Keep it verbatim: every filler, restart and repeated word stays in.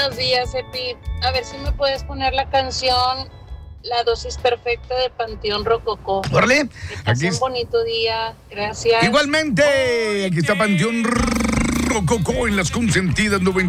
buenos días, Epi. A ver si me puedes poner la canción La dosis perfecta de Panteón Rococó. Órale, Que pasen aquí bonito día. Gracias. igualmente, aquí está Panteón Rococó en las consentidas noventa.